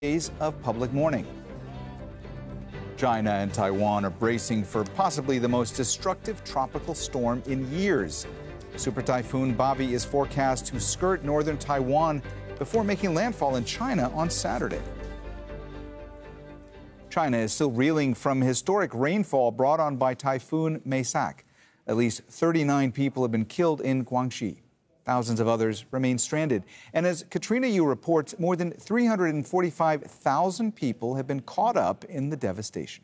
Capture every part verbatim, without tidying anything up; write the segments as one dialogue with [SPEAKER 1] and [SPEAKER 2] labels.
[SPEAKER 1] Days of public mourning. China and Taiwan are bracing for possibly the most destructive tropical storm in years. Super Typhoon Bavi is forecast to skirt northern Taiwan before making landfall in China on Saturday. China is still reeling from historic rainfall brought on by Typhoon Maisak. At least thirty-nine people have been killed in Guangxi. Thousands of others remain stranded. And as Katrina Yu reports, more than three hundred forty-five thousand people have been caught up in the devastation.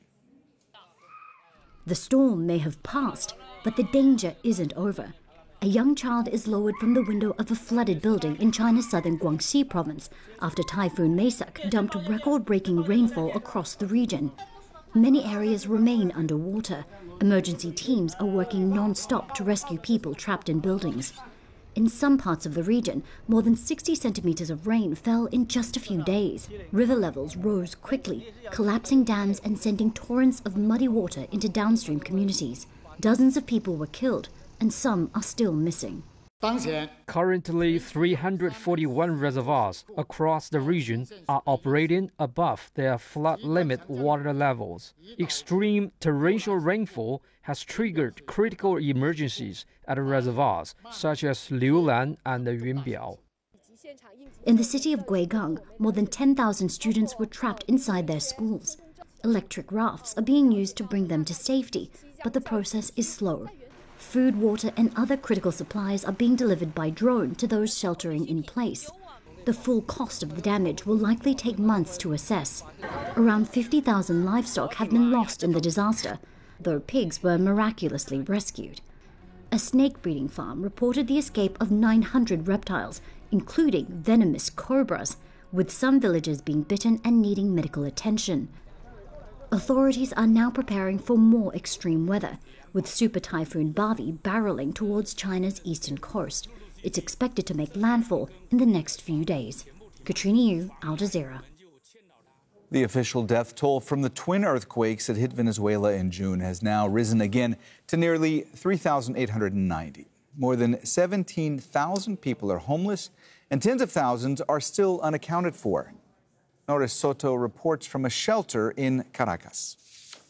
[SPEAKER 2] The storm may have passed, but the danger isn't over. A young child is lowered from the window of a flooded building in China's southern Guangxi province after Typhoon Maisak dumped record-breaking rainfall across the region. Many areas remain underwater. Emergency teams are working non-stop to rescue people trapped in buildings. In some parts of the region, more than sixty centimeters of rain fell in just a few days. River levels rose quickly, collapsing dams and sending torrents of muddy water into downstream communities. Dozens of people were killed, and some are still missing.
[SPEAKER 3] Currently, three hundred forty-one reservoirs across the region are operating above their flood limit water levels. Extreme torrential rainfall has triggered critical emergencies at the reservoirs, such as Liulan and Yunbiao.
[SPEAKER 2] In the city of Guigang, more than ten thousand students were trapped inside their schools. Electric rafts are being used to bring them to safety, but the process is slow. Food, water, and other critical supplies are being delivered by drone to those sheltering in place. The full cost of the damage will likely take months to assess. Around fifty thousand livestock have been lost in the disaster, though pigs were miraculously rescued. A snake breeding farm reported the escape of nine hundred reptiles, including venomous cobras, with some villagers being bitten and needing medical attention. Authorities are now preparing for more extreme weather, with Super Typhoon Bavi barreling towards China's eastern coast. It's expected to make landfall in the next few days. Katrina Yu, Al Jazeera.
[SPEAKER 1] The official death toll from the twin earthquakes that hit Venezuela in June has now risen again to nearly three thousand eight hundred ninety. More than seventeen thousand people are homeless, and tens of thousands are still unaccounted for. Norris Soto reports from a shelter in Caracas.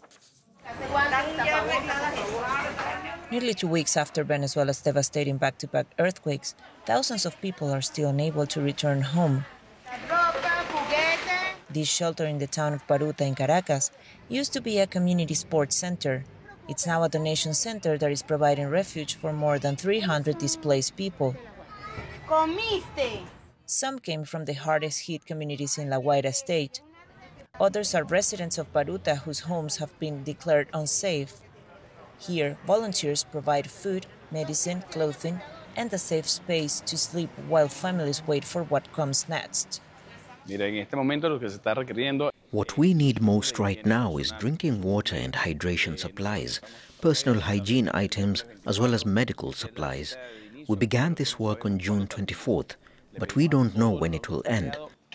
[SPEAKER 4] Nearly two weeks after Venezuela's devastating back-to-back earthquakes, thousands of people are still unable to return home. This shelter in the town of Baruta in Caracas used to be a community sports center. It's now a donation center that is providing refuge for more than three hundred displaced people. Some came from the hardest-hit communities in La Guaira state. Others are residents of Baruta whose homes have been declared unsafe. Here, volunteers provide food, medicine, clothing, and a safe space to sleep while families wait for what comes next.
[SPEAKER 5] What we need most right now is drinking water and hydration supplies, personal hygiene items, as well as medical supplies. We began this work on June twenty-fourth, but we don't know when it will end.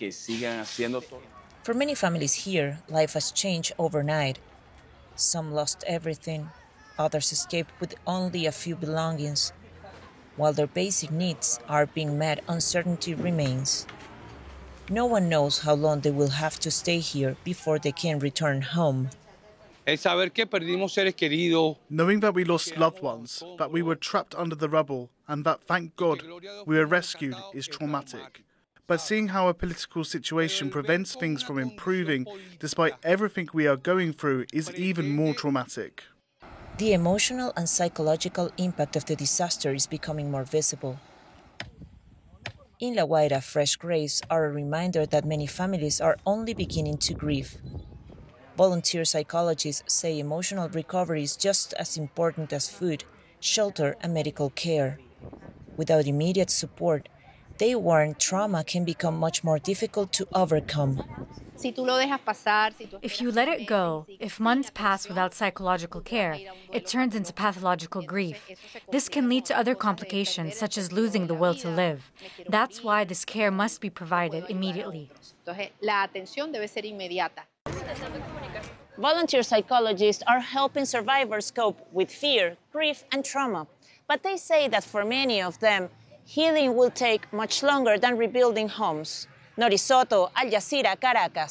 [SPEAKER 4] For many families here, life has changed overnight. Some lost everything, others escaped with only a few belongings. While their basic needs are being met, uncertainty remains. No one knows how long they will have to stay here before they can return home.
[SPEAKER 6] Knowing that we lost loved ones, that we were trapped under the rubble, and that, thank God, we were rescued is traumatic. But seeing how a political situation prevents things from improving despite everything we are going through is even more traumatic.
[SPEAKER 4] The emotional and psychological impact of the disaster is becoming more visible. In La Guaira, fresh graves are a reminder that many families are only beginning to grieve. Volunteer psychologists say emotional recovery is just as important as food, shelter, and medical care. Without immediate support, they warn trauma can become much more difficult to overcome.
[SPEAKER 7] If you let it go, if months pass without psychological care, it turns into pathological grief. This can lead to other complications, such as losing the will to live. That's why this care must be provided immediately.
[SPEAKER 8] Volunteer psychologists are helping survivors cope with fear, grief, and trauma. But they say that for many of them, healing will take much longer than rebuilding homes. Norris Soto, Al Jazeera, Caracas.